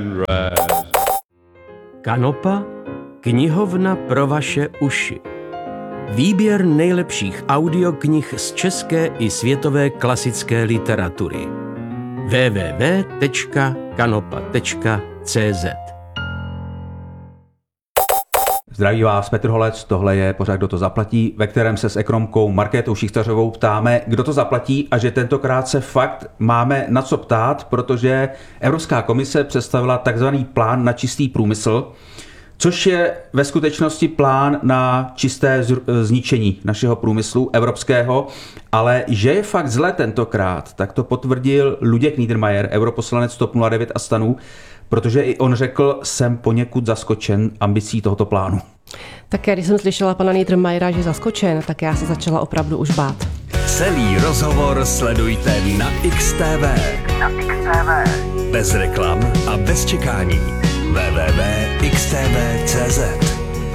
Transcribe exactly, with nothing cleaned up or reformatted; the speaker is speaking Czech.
Kanopa, knihovna pro vaše uši. Výběr nejlepších audioknih z české i světové klasické literatury. w w w tečka kanopa tečka c z Zdraví vás Petr Holec, tohle je pořad Kdo to zaplatí, ve kterém se s ekonomkou Markétou Šichtařovou ptáme, kdo to zaplatí, a že tentokrát se fakt máme na co ptát, protože Evropská komise představila takzvaný plán na čistý průmysl, což je ve skutečnosti plán na čisté zničení našeho průmyslu evropského, ale že je fakt zle tentokrát, tak to potvrdil Luděk Niedermayer, europoslanec TOP nula devět a STANu, protože i on řekl, jsem poněkud zaskočen ambicí tohoto plánu. Tak když jsem slyšela pana Niedermayera, že zaskočen, tak já se začala opravdu už bát. Celý rozhovor sledujte na X T V. Na X T V. Bez reklam a bez čekání. w w w tečka x t v tečka c z